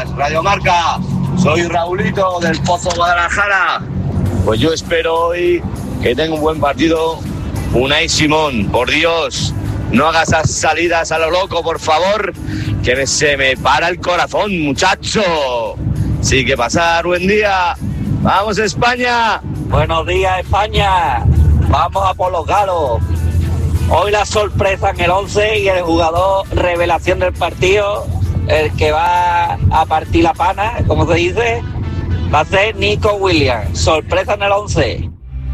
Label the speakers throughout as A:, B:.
A: días, Radio Marca. Soy Raulito del Pozo Guadalajara. Pues yo espero hoy que tenga un buen partido Unai Simón. Por Dios, no hagas esas salidas a lo loco, por favor, que se me para el corazón, muchacho. Sí, que pasar, buen día. ¡Vamos, España!
B: Buenos días, España. Vamos a por los galos. Hoy la sorpresa en el 11 y el jugador revelación del partido, el que va a partir la pana, como se dice, va a ser Nico Williams. Sorpresa en el 11.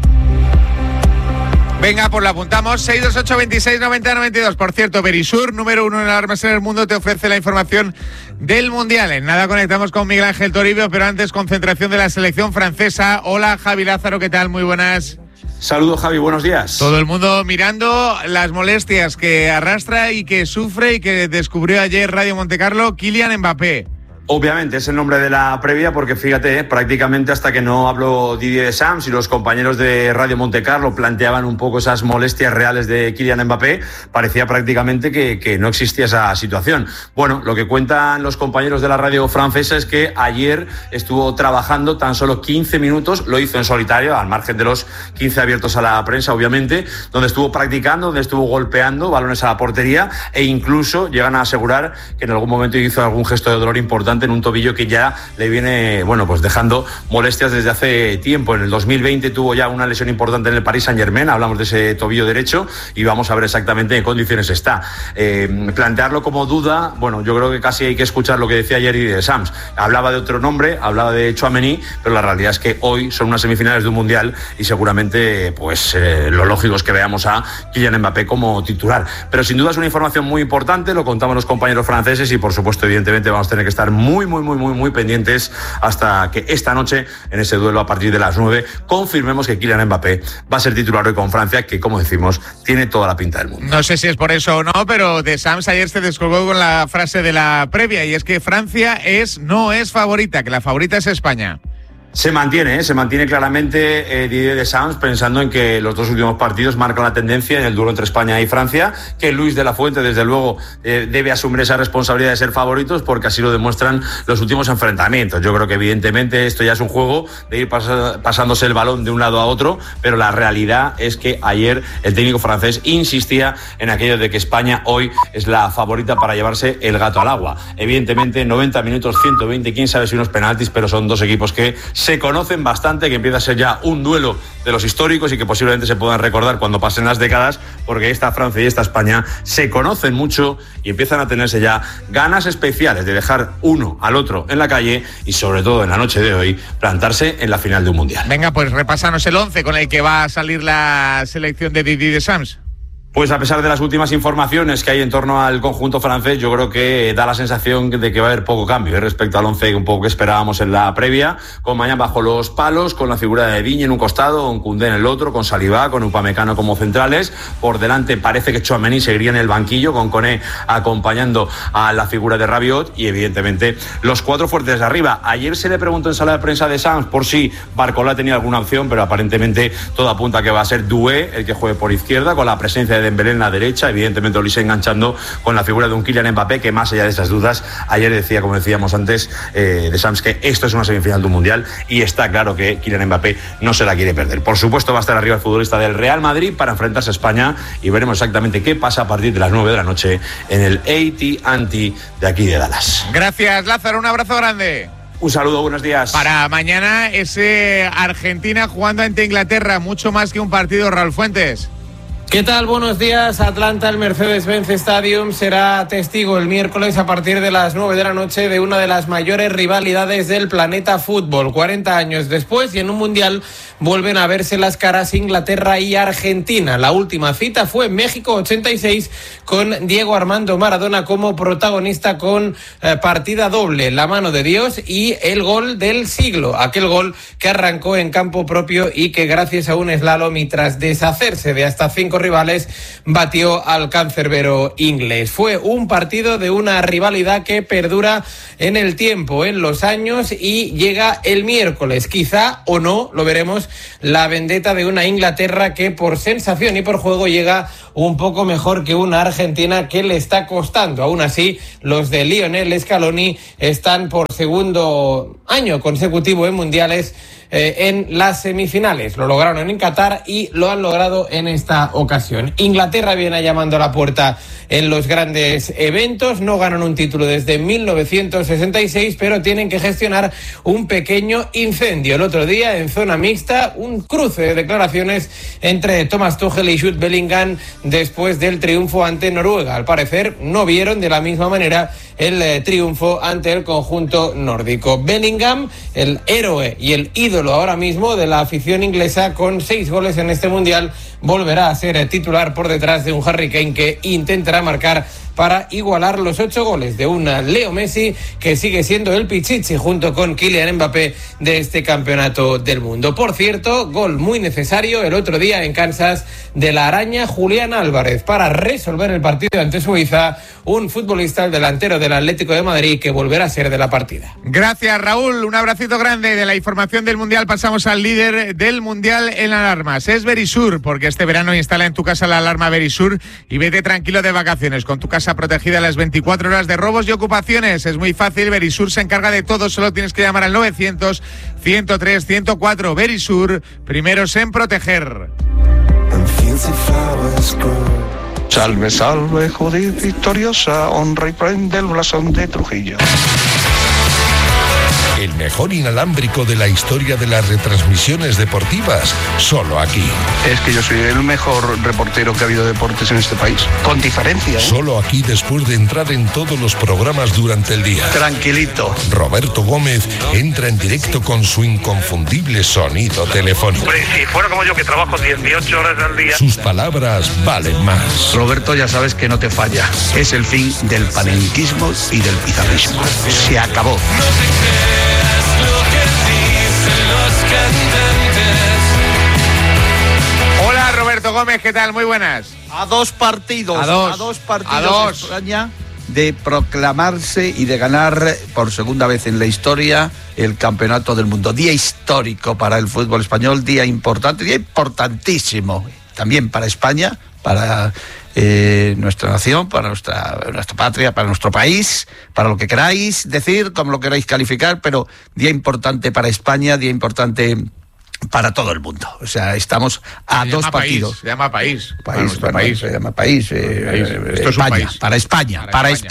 C: Venga, pues lo apuntamos. 628 26 90 92. Por cierto, Verisur, número 1 en alarmas en el mundo, te ofrece la información del Mundial. En nada conectamos con Miguel Ángel Toribio, pero antes concentración de la selección francesa. Hola, Javi Lázaro, ¿qué tal? Muy buenas.
D: Saludos, Javi, buenos días.
C: Todo el mundo mirando las molestias que arrastra y que sufre y que descubrió ayer Radio Montecarlo Kylian Mbappé.
D: Obviamente es el nombre de la previa porque fíjate, prácticamente hasta que no habló Didier Deschamps y los compañeros de Radio Montecarlo planteaban un poco esas molestias reales de Kylian Mbappé, parecía prácticamente que no existía esa situación. Bueno, lo que cuentan los compañeros de la radio francesa es que ayer estuvo trabajando tan solo 15 minutos, lo hizo en solitario, al margen de los 15 abiertos a la prensa, obviamente, donde estuvo practicando, donde estuvo golpeando balones a la portería e incluso llegan a asegurar que en algún momento hizo algún gesto de dolor importante en un tobillo que ya le viene, bueno, pues dejando molestias desde hace tiempo. En el 2020 tuvo ya una lesión importante en el Paris Saint-Germain, hablamos de ese tobillo derecho y vamos a ver exactamente en qué condiciones está. Plantearlo como duda, bueno, yo creo que casi hay que escuchar lo que decía ayer Didier Deschamps. Hablaba de otro nombre, hablaba de Tchouaméni, pero la realidad es que hoy son unas semifinales de un Mundial y seguramente pues lo lógico es que veamos a Kylian Mbappé como titular. Pero sin duda es una información muy importante, lo contamos los compañeros franceses y por supuesto evidentemente vamos a tener que estar muy pendientes hasta que esta noche, en ese duelo a partir de las 9, confirmemos que Kylian Mbappé va a ser titular hoy con Francia, que como decimos, tiene toda la pinta del mundo.
C: No sé si es por eso o no, pero Deschamps ayer se descolgó con la frase de la previa, y es que Francia no es favorita, que la favorita es España.
D: Se mantiene claramente Didier Deschamps pensando en que los dos últimos partidos marcan la tendencia en el duelo entre España y Francia, que Luis de la Fuente desde luego debe asumir esa responsabilidad de ser favoritos porque así lo demuestran los últimos enfrentamientos. Yo creo que evidentemente esto ya es un juego de ir pasándose el balón de un lado a otro, pero la realidad es que ayer el técnico francés insistía en aquello de que España hoy es la favorita para llevarse el gato al agua. Evidentemente 90 minutos, 120, quién sabe si unos penaltis, pero son dos equipos que se conocen bastante, que empieza a ser ya un duelo de los históricos y que posiblemente se puedan recordar cuando pasen las décadas, porque esta Francia y esta España se conocen mucho y empiezan a tenerse ya ganas especiales de dejar uno al otro en la calle y sobre todo en la noche de hoy plantarse en la final de un Mundial.
C: Venga, pues repásanos el 11 con el que va a salir la selección de Didier Deschamps.
D: Pues a pesar de las últimas informaciones que hay en torno al conjunto francés, yo creo que da la sensación de que va a haber poco cambio respecto al 11 un poco que esperábamos en la previa, con Mañán bajo los palos, con la figura de Digne en un costado, con Koundé en el otro, con Saliba, con Upamecano como centrales. Por delante parece que Tchouaméni seguiría en el banquillo, con Koné acompañando a la figura de Rabiot y evidentemente los cuatro fuertes de arriba. Ayer se le preguntó en sala de prensa de Sanz por si Barcola tenía alguna opción, pero aparentemente todo apunta a que va a ser Doué el que juegue por izquierda, con la presencia de Dembélé en la derecha, evidentemente Olise enganchando con la figura de un Kylian Mbappé que más allá de esas dudas, ayer decía, como decíamos antes, Deschamps, que esto es una semifinal de un Mundial y está claro que Kylian Mbappé no se la quiere perder. Por supuesto va a estar arriba el futbolista del Real Madrid para enfrentarse a España y veremos exactamente qué pasa a partir de las 9 de la noche en el AT&T de aquí de Dallas.
C: Gracias, Lázaro, un abrazo grande.
D: Un saludo, buenos días.
C: Para mañana ese Argentina jugando ante Inglaterra, mucho más que un partido, Raúl Fuentes.
E: ¿Qué tal? Buenos días. Atlanta, el Mercedes-Benz Stadium, será testigo el miércoles a partir de las 9 de la noche de una de las mayores rivalidades del planeta fútbol. 40 años después y en un Mundial vuelven a verse las caras Inglaterra y Argentina. La última cita fue en México 86 con Diego Armando Maradona como protagonista con partida doble, la mano de Dios y el gol del siglo. Aquel gol que arrancó en campo propio y que gracias a un slalom y tras deshacerse de hasta 5 históricos rivales, batió al cancerbero inglés. Fue un partido de una rivalidad que perdura en el tiempo, en los años, y llega el miércoles. Quizá o no, lo veremos, la vendetta de una Inglaterra que por sensación y por juego llega un poco mejor que una Argentina que le está costando. Aún así, los de Lionel Scaloni están por segundo año consecutivo en mundiales en las semifinales. Lo lograron en Qatar y lo han logrado en esta ocasión. Inglaterra viene llamando a la puerta en los grandes eventos. No ganan un título desde 1966, pero tienen que gestionar un pequeño incendio. El otro día, en zona mixta, un cruce de declaraciones entre Thomas Tuchel y Jude Bellingham después del triunfo ante Noruega. Al parecer, no vieron de la misma manera el triunfo ante el conjunto nórdico. Bellingham, el héroe y el ídolo ahora mismo de la afición inglesa, con 6 goles en este mundial, volverá a ser titular por detrás de un Harry Kane que intentará marcar para igualar los 8 goles de un Leo Messi, que sigue siendo el pichichi junto con Kylian Mbappé de este campeonato del mundo. Por cierto, gol muy necesario el otro día en Kansas de la araña Julián Álvarez para resolver el partido ante Suiza, un futbolista, el delantero del Atlético de Madrid, que volverá a ser de la partida.
C: Gracias, Raúl. Un abracito grande. De la información del Mundial pasamos al líder del Mundial en alarmas. Es Verisur, porque este verano instala en tu casa la alarma Verisur y vete tranquilo de vacaciones con tu casa protegida a las 24 horas de robos y ocupaciones. Es muy fácil, Verisur se encarga de todo, solo tienes que llamar al 900-103-104. Verisur, primeros en proteger.
F: Salve, salve, Judith victoriosa, honra y prende el blasón de Trujillo.
G: El mejor inalámbrico de la historia de las retransmisiones deportivas, solo aquí.
F: Es que yo soy el mejor reportero que ha habido de deportes en este país, con diferencia, ¿eh?
G: Solo aquí, después de entrar en todos los programas durante el día.
F: Tranquilito.
G: Roberto Gómez entra en directo con su inconfundible sonido telefónico.
F: Pues si fuera como yo, que trabajo 18 horas al día.
G: Sus palabras valen más.
F: Roberto, ya sabes que no te falla. Es el fin del panenquismo y del pizarrismo. Se acabó.
C: Hola, Roberto Gómez, ¿qué tal? Muy buenas.
H: A dos partidos España de proclamarse y de ganar por segunda vez en la historia el campeonato del mundo. Día histórico para el fútbol español, día importante, día importantísimo también para España, para nuestra nación, para nuestra patria, para nuestro país, para lo que queráis decir, como lo queráis calificar, pero día importante para España, día importante para todo el mundo. O sea, estamos a dos partidos.
C: Se llama país.
H: País. Se llama país.
C: Esto es un país.
H: Para España.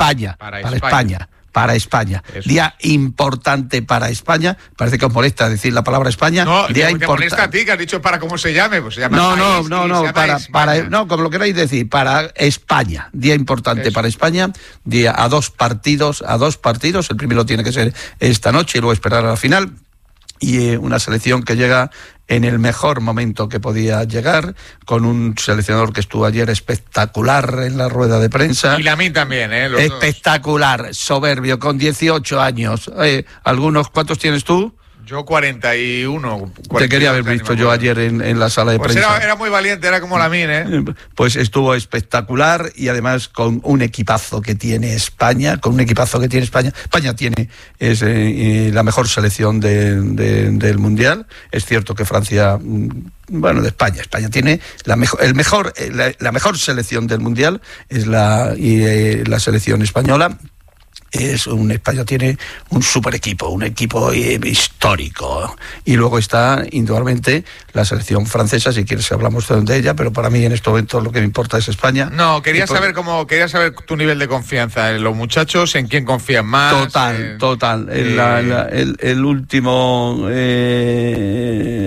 H: Día importante para España. Parece que os molesta decir la palabra España.
C: No, te molesta a ti, que has dicho para cómo se llame. Pues se llama
H: no, como lo queráis decir, para España. Día importante para España. Día a dos partidos. El primero tiene que ser esta noche y luego esperar a la final. Y una selección que llega en el mejor momento que podía llegar, con un seleccionador que estuvo ayer espectacular en la rueda de prensa.
C: Y Lamine también,
H: espectacular, soberbio, con 18 años. ¿Cuántos tienes tú?
C: Yo 41.
H: Te quería haber visto yo ayer en la sala de prensa.
C: Era muy valiente, era como Lamine,
H: Pues estuvo espectacular y además con un equipazo que tiene España. España tiene la mejor selección del Mundial. Es cierto que Francia... de España. España tiene la mejor selección del Mundial, es la selección española. España tiene un super equipo, un equipo histórico. Y luego está, indudablemente, la selección francesa, si quieres hablamos de ella, pero para mí en este momento lo que me importa es España.
C: No, quería saber tu nivel de confianza en los muchachos, en quién confían más.
H: Total. El último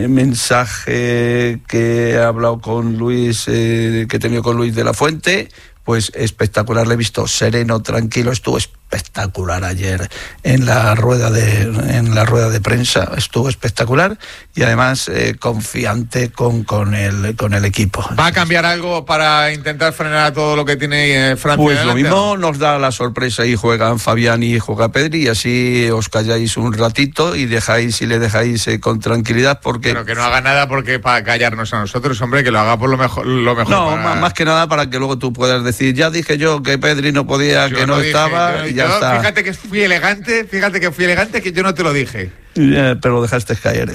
H: mensaje que he hablado con Luis, que he tenido con Luis de la Fuente, pues espectacular. Le he visto sereno, tranquilo, estuvo espectacular ayer en la rueda de prensa, estuvo espectacular y además confiante con el equipo.
C: ¿Va a cambiar algo para intentar frenar a todo lo que tiene Francia?
H: Pues lo mismo nos da la sorpresa y juegan Fabián y juega Pedri y así os calláis un ratito y le dejáis con tranquilidad porque...
C: Pero que no haga nada porque para callarnos a nosotros, hombre, que lo haga por lo mejor.
H: No, más que nada para que luego tú puedas decir, ya dije yo que Pedri no podía, yo que no estaba y ya está.
C: Fíjate que fui elegante, que yo no te lo dije.
H: Pero lo dejaste caer.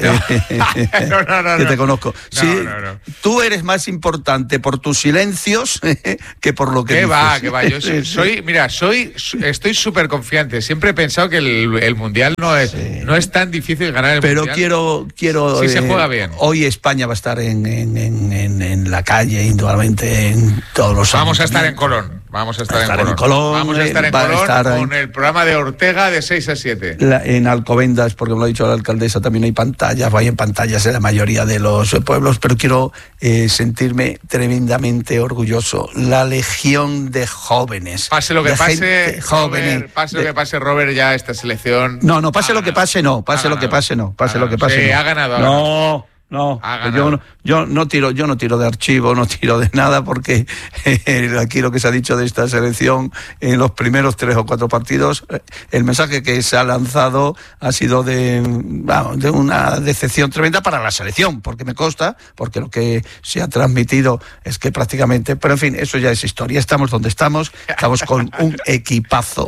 C: No.
H: Que te conozco. No. Tú eres más importante por tus silencios que por lo que dices.
C: ¿Qué va? Yo estoy súper confiante. Siempre he pensado que el Mundial no es tan difícil ganar el Mundial.
H: Pero quiero
C: si se juega bien.
H: Hoy España va a estar en la calle, indudablemente, en todos los
C: Vamos a estar en Colón. Vamos a estar en Colón. Vamos a estar en Colón con el programa de Ortega de 6 a 7.
H: En Alcobendas, porque me lo ha dicho la alcaldesa, también hay pantallas, hay en pantallas en la mayoría de los pueblos, pero quiero sentirme tremendamente orgulloso. La legión de jóvenes.
C: Pase lo que pase, Robert, ya esta selección...
H: No, pase lo que pase, no. Pase lo que pase, no. Pase lo que pase,
C: sí,
H: no.
C: ha ganado.
H: No, yo no tiro de archivo, no tiro de nada porque aquí lo que se ha dicho de esta selección en los primeros 3 o 4 partidos, el mensaje que se ha lanzado ha sido de una decepción tremenda para la selección, porque me consta, porque lo que se ha transmitido es que prácticamente, pero en fin, eso ya es historia. Estamos donde estamos con un equipazo,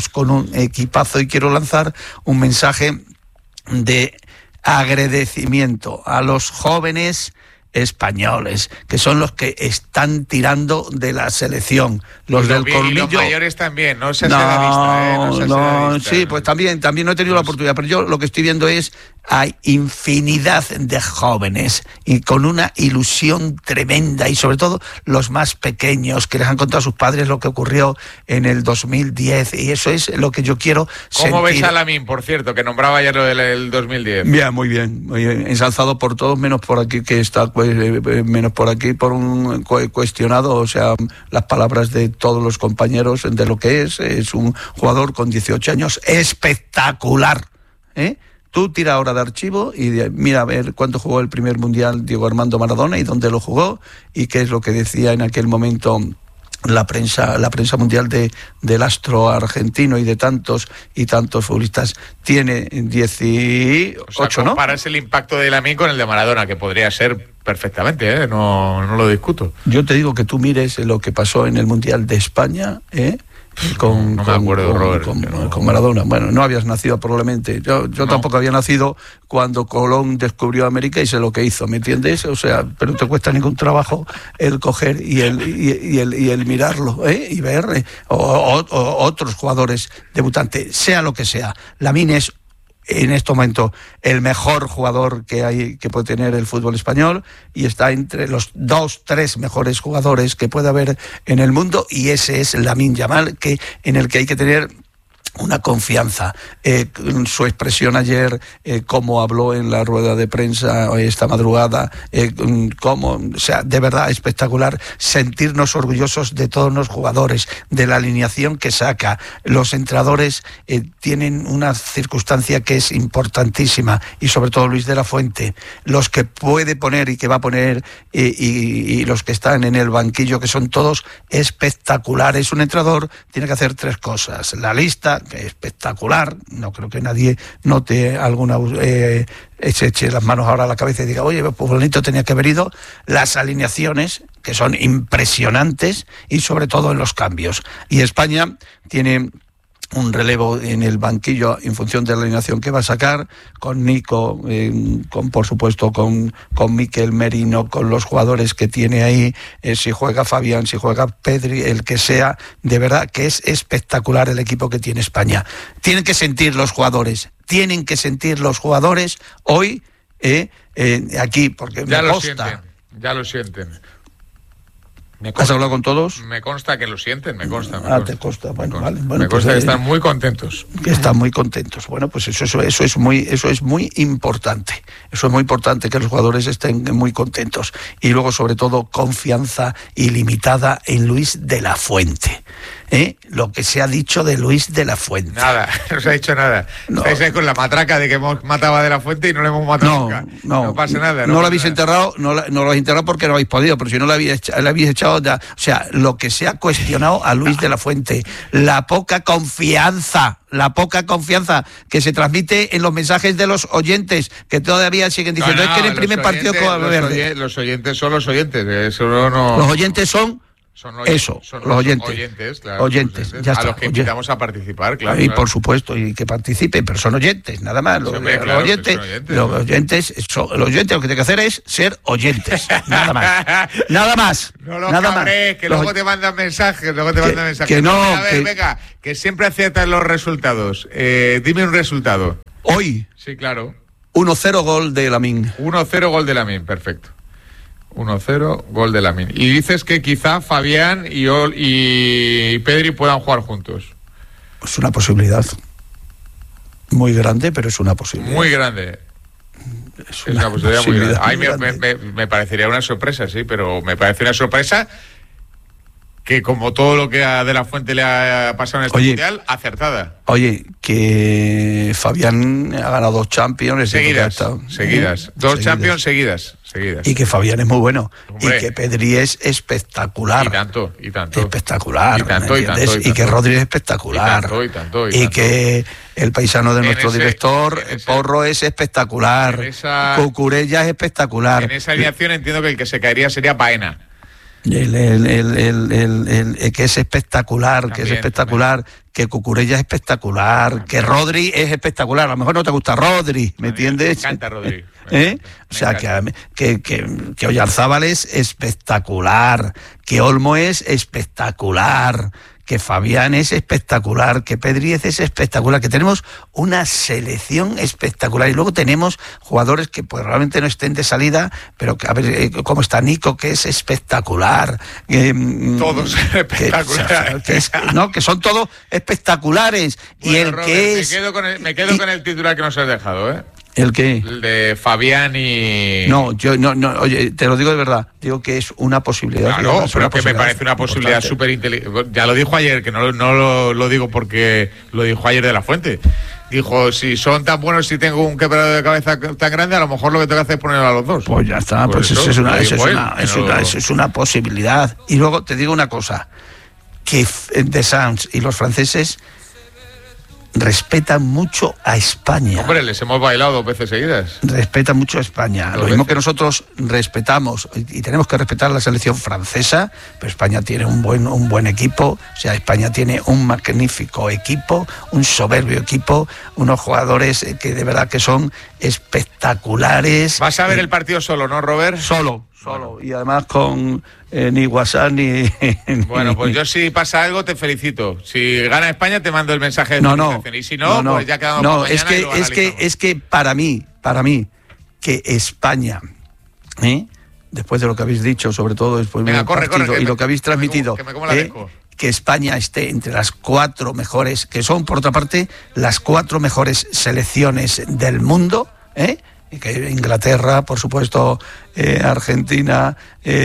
H: y quiero lanzar un mensaje de agradecimiento a los jóvenes españoles, que son los que están tirando de la selección, los del colmillo.
C: Y los mayores también, no se hace la vista,
H: sí, pues también no he tenido la oportunidad, pero yo lo que estoy viendo es hay infinidad de jóvenes y con una ilusión tremenda, y sobre todo los más pequeños que les han contado a sus padres lo que ocurrió en el 2010, y eso es lo que yo quiero sentir.
C: ¿Cómo ves a Lamine, por cierto, que nombraba ya lo del 2010?
H: Bien, muy bien, ensalzado por todos, menos por aquí que está, menos por aquí por un cuestionado, o sea, las palabras de todos los compañeros de lo que es un jugador con 18 años espectacular, Tú tira ahora de archivo y mira a ver cuánto jugó el primer mundial Diego Armando Maradona y dónde lo jugó y qué es lo que decía en aquel momento la prensa mundial del astro argentino y de tantos futbolistas. Tiene 18,
C: o sea, comparas, ¿no? El impacto de Lamine con el de Maradona, que podría ser perfectamente, no lo discuto.
H: Yo te digo que tú mires lo que pasó en el Mundial de España, con Maradona. Bueno, no habías nacido probablemente. Yo tampoco había nacido cuando Colón descubrió América y sé lo que hizo, ¿me entiendes? O sea, pero no te cuesta ningún trabajo el coger y el mirarlo, y ver otros jugadores debutantes, sea lo que sea. Lamine es en este momento el mejor jugador que puede tener el fútbol español y está entre los 2-3 mejores jugadores que puede haber en el mundo, y ese es Lamine Yamal, en el que hay que tener una confianza. Su expresión ayer, cómo habló en la rueda de prensa esta madrugada, o sea, de verdad espectacular. Sentirnos orgullosos de todos los jugadores, de la alineación que saca. Los entrenadores tienen una circunstancia que es importantísima, y sobre todo Luis de la Fuente, los que puede poner y que va a poner, y los que están en el banquillo, que son todos espectaculares. Un entrenador tiene que hacer 3 cosas: la lista, que es espectacular, no creo que nadie note alguna se eche las manos ahora a la cabeza y diga, oye, pues bonito tenía que haber ido, las alineaciones, que son impresionantes, y sobre todo en los cambios. Y España tiene un relevo en el banquillo en función de la alineación que va a sacar, con Nico, por supuesto con Mikel Merino, con los jugadores que tiene ahí, si juega Fabián, si juega Pedri, el que sea. De verdad que es espectacular el equipo que tiene España. Tienen que sentir los jugadores hoy aquí, porque
C: ya lo sienten.
H: ¿Has hablado con todos?
C: Me consta que lo sienten, me consta.
H: Te consta. Bueno, vale.
C: Me consta que están muy contentos.
H: Que están muy contentos. Bueno, pues eso es muy importante. Eso es muy importante, que los jugadores estén muy contentos. Y luego, sobre todo, confianza ilimitada en Luis de la Fuente. Lo que se ha dicho de Luis de la Fuente.
C: Nada, no se ha dicho nada. No. Estáis ahí con la matraca de que hemos matado a de la Fuente y no le hemos matado nunca. No pasa nada.
H: No lo habéis enterrado, no lo habéis enterrado porque no habéis podido, pero si no le habéis echado ya. O sea, lo que se ha cuestionado a Luis de la Fuente, la poca confianza que se transmite en los mensajes de los oyentes, que todavía siguen diciendo, es que en el primer partido
C: los oyentes son los oyentes. Eso no...
H: Los oyentes son los oyentes,
C: claro,
H: oyentes, ya está,
C: a los que invitamos a participar, claro.
H: Y por supuesto, y que participen, pero son oyentes, nada más. Los oyentes lo que tienen que hacer es ser oyentes, nada más. Nada más.
C: No los cabres, que luego te mandan mensajes, Que
H: no,
C: a ver, venga, que siempre aciertan los resultados. Dime un resultado.
H: Hoy.
C: Sí, claro.
H: 1-0 gol de Lamine.
C: 1-0 gol de Lamine, perfecto. 1-0, gol de Lamine. Y dices que quizá Fabián y Pedri puedan jugar juntos.
H: Es una posibilidad. Muy grande, pero es una posibilidad.
C: Muy grande. Es una posibilidad muy grande. Ay, me parecería una sorpresa, sí, pero me parece una sorpresa que, como todo lo que a De la Fuente le ha pasado en este mundial, acertada.
H: Oye, que Fabián ha ganado 2 Champions
C: seguidas. Dos Champions seguidas.
H: Y que Fabián es muy bueno. Hombre. Y que Pedri es espectacular.
C: Y tanto.
H: Espectacular.
C: Y
H: que Rodri es espectacular. Y que el paisano de nuestro director, Porro, es espectacular. Cucurella es espectacular.
C: En esa alineación entiendo que el que se caería sería Baena.
H: Que es espectacular, que Cucurella es espectacular, que Rodri es espectacular. A lo mejor no te gusta Rodri, ¿me entiendes?
C: Me encanta Rodri.
H: O sea, que Oyarzábal es espectacular, que Olmo es espectacular, que Fabián es espectacular, que Pedri es espectacular, que tenemos una selección espectacular. Y luego tenemos jugadores que pues realmente no estén de salida, pero que a ver cómo está Nico, que es espectacular.
C: Todos espectaculares.
H: Que son todos espectaculares. Bueno, y el Robert, que es...
C: Me quedo con el titular que nos has dejado, ¿eh?
H: ¿El qué?
C: El de Fabián y...
H: No, oye, te lo digo de verdad, digo que es una posibilidad.
C: Claro, pero que me parece una posibilidad súper inteligente. Ya lo dijo ayer, que no lo digo porque lo dijo ayer De la Fuente. Dijo, si son tan buenos, si tengo un quebrado de cabeza tan grande, a lo mejor lo que tengo que hacer es ponerlo a los dos.
H: Pues ya está, pues eso es una posibilidad. Y luego te digo una cosa, que Deschamps y los franceses respetan mucho a España.
C: Hombre, les hemos bailado 2 veces seguidas.
H: Respetan mucho a España. Lo mismo que nosotros respetamos y tenemos que respetar a la selección francesa, pero España tiene un buen equipo. O sea, España tiene un magnífico equipo, un soberbio equipo, unos jugadores que de verdad que son espectaculares.
C: Vas a ver el partido solo, ¿no, Robert?
H: Solo. Y además con ni WhatsApp ni...
C: Bueno, pues yo si pasa algo te felicito. Si gana España te mando el mensaje de felicitación. Y si no, pues ya quedamos para mañana.
H: Es que para mí, que España, después de lo que habéis dicho, sobre todo después del partido y lo que habéis transmitido, que España esté entre las 4 mejores, que son, por otra parte, las 4 mejores selecciones del mundo, que Inglaterra, por supuesto, Argentina,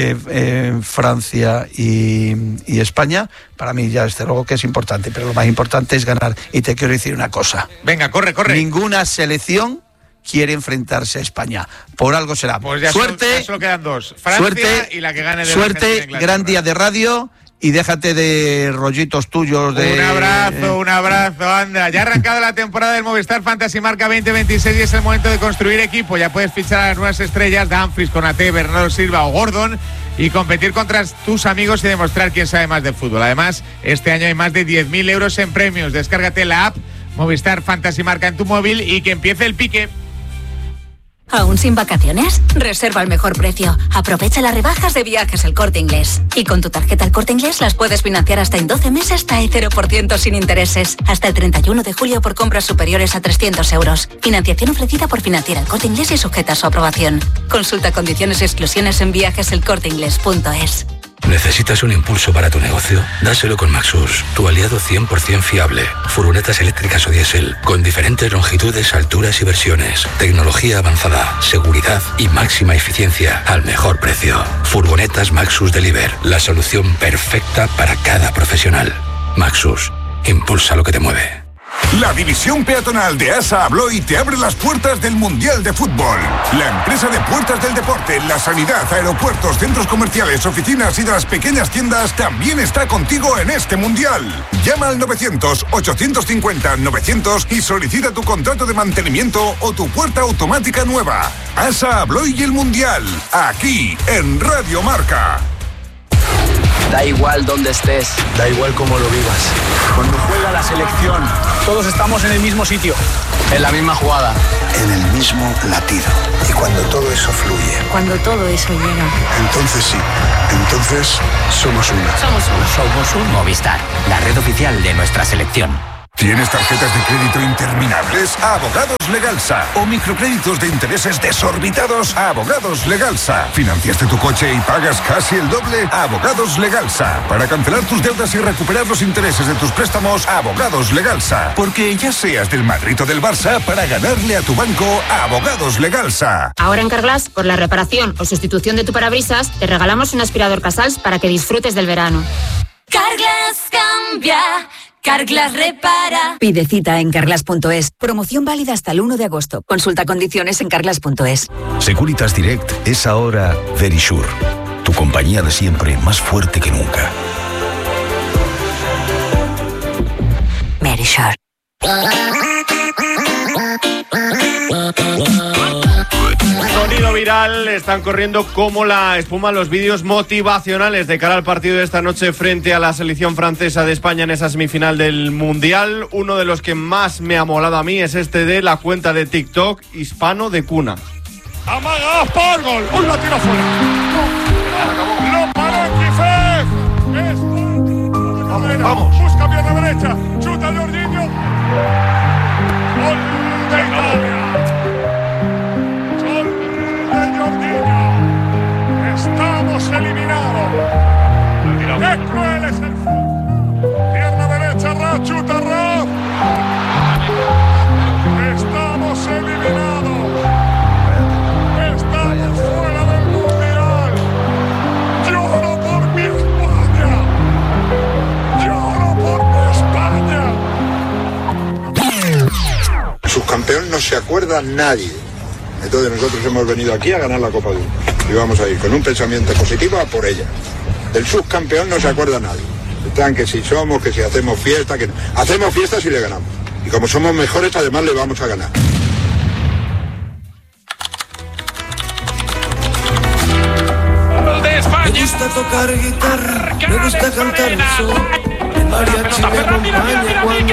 H: Francia y España, para mí ya desde luego que es importante, pero lo más importante es ganar. Y te quiero decir una cosa.
C: Venga, corre.
H: Ninguna selección quiere enfrentarse a España. Por algo será.
C: Pues ya
H: suerte.
C: Solo quedan 2. Francia y la que gane de
H: suerte, gran día de radio. Y déjate de rollitos tuyos de...
C: Un abrazo, anda. Ya ha arrancado la temporada del Movistar Fantasy Marca 2026 y es el momento de construir equipo. Ya puedes fichar a las nuevas estrellas, Dumfries, Konaté, Bernardo Silva o Gordon, y competir contra tus amigos y demostrar quién sabe más de fútbol. Además, este año hay más de 10.000 euros en premios. Descárgate la app Movistar Fantasy Marca en tu móvil y que empiece el pique.
I: ¿Aún sin vacaciones? Reserva al mejor precio. Aprovecha las rebajas de Viajes El Corte Inglés. Y con tu tarjeta El Corte Inglés las puedes financiar hasta en 12 meses hasta el 0% sin intereses. Hasta el 31 de julio por compras superiores a 300 euros. Financiación ofrecida por Financiera El Corte Inglés y sujeta a su aprobación. Consulta condiciones y exclusiones en viajeselcorteinglés.es.
J: ¿Necesitas un impulso para tu negocio? Dáselo con Maxus, tu aliado 100% fiable. Furgonetas eléctricas o diésel, con diferentes longitudes, alturas y versiones. Tecnología avanzada, seguridad y máxima eficiencia al mejor precio. Furgonetas Maxus Deliver, la solución perfecta para cada profesional. Maxus, impulsa lo que te mueve.
K: La división peatonal de ASA Abloy te abre las puertas del Mundial de Fútbol. La empresa de puertas del deporte, la sanidad, aeropuertos, centros comerciales, oficinas y de las pequeñas tiendas también está contigo en este Mundial. Llama al 900-850-900 y solicita tu contrato de mantenimiento o tu puerta automática nueva. ASA Abloy y el Mundial, aquí en Radio Marca.
L: Da igual dónde estés, da igual cómo lo vivas. Cuando juega la selección, todos estamos en el mismo sitio, en la misma jugada,
F: En el mismo latido. Y cuando todo eso fluye,
I: Cuando todo eso llega.
F: entonces sí, entonces somos uno.
M: Somos un Movistar, la red oficial de nuestra selección.
K: ¿Tienes tarjetas de crédito interminables? Abogados Legalsa. ¿O microcréditos de intereses desorbitados? Abogados Legalsa. ¿Financiaste tu coche y pagas casi el doble? Abogados Legalsa. Para cancelar tus deudas y recuperar los intereses de tus préstamos, Abogados Legalsa. Porque ya seas del Madrid o del Barça, para ganarle a tu banco, Abogados Legalsa.
N: Ahora en Carglass, por la reparación o sustitución de tu parabrisas, te regalamos un aspirador Casals para que disfrutes del verano.
O: Carglass cambia, Carglass repara.
I: Pide cita en carglass.es. Promoción válida hasta el 1 de agosto. Consulta condiciones en carglass.es.
P: Securitas Direct es ahora Verisure, tu compañía de siempre más fuerte que nunca.
I: Verisure.
Q: Sonido viral, están corriendo como la espuma los vídeos motivacionales de cara al partido de esta noche frente a la selección francesa de España en esa semifinal del Mundial. Uno de los que más me ha molado a mí es este de la cuenta de TikTok Hispano de Cuna.
R: Amaga por gol, un la tira fuera. Lo para Kifef. Vamos. Busca pierna derecha, chuta Jorginho. Gol de Italia. Estamos eliminados. ¡Qué cruel es el fútbol! Pierna derecha, Raf, chuta Raf. Estamos eliminados. Estamos fuera del Mundial. Lloro por mi España. Lloro por mi España.
S: Subcampeón no se acuerda nadie. Entonces nosotros hemos venido aquí a ganar la Copa del Mundo. Y vamos a ir con un pensamiento positivo a por ella. Del subcampeón no se acuerda nadie. Están que si somos, que si hacemos fiesta, que hacemos fiesta si le ganamos. Y como somos mejores, además le vamos a ganar.
R: De España.
T: Me gusta tocar guitarra, me gusta cantar el sol. El mariachi me acompaña cuando